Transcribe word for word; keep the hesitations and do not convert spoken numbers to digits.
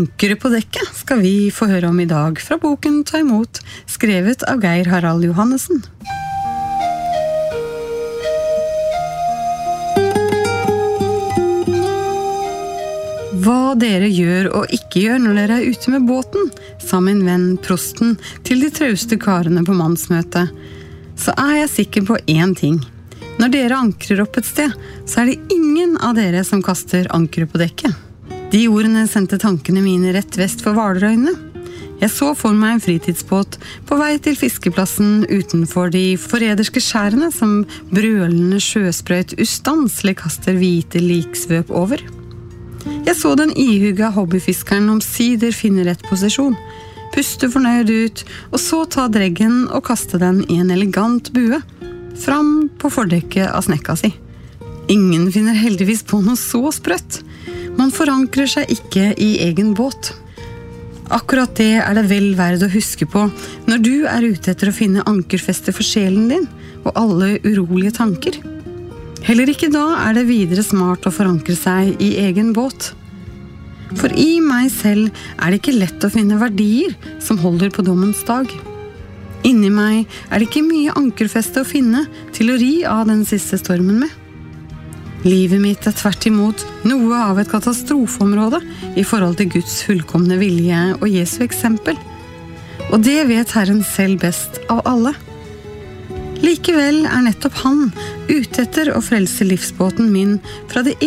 Ankeret på dekket skal vi få høre om i dag fra boken Ta imot, skrevet av Geir Harald Johannessen. Hva dere gjør og ikke gjør når dere er ute med båten, sa min venn prosten til de trauste karene på mannsmøtet, så er jeg sikker på én ting. Når dere ankrer opp et sted, så er det ingen av dere som kaster ankeret på dekket. De ordene sendte tankene mine rett vest for Hvalerøyene. Jeg så for meg en fritidsbåt på vei til fiskeplassen utenfor de forræderske skjærene som brølende sjøsprøyt ustanselig kaster hvite liksvøp over. Jeg så den ihugga hobbyfiskeren omsider finne rett posisjon, puste fornøyd ut, og så ta dreggen og kaste den i en elegant bue, fram på fordekket av snekka si. Ingen finner heldigvis på noe så sprøtt. Man forankrer seg ikke i egen båt. Akkurat det er det vel verd å huske på når du er ute etter å finne ankerfeste for sjelen din og alle urolige tanker. Heller ikke da er det videre smart å forankre seg i egen båt. For i meg selv er det ikke lett å finne verdier som holder på dommens dag. Inni meg er det ikke mye ankerfeste å finne til å ri av den siste stormen med. Livet mitt er tvert imot noe av et katastrofeområde i forhold til Guds fullkomne vilje og Jesu eksempel. Og det vet Herren selv best av alle. Likevel er nettopp han ute etter å frelse livsbåten min fra det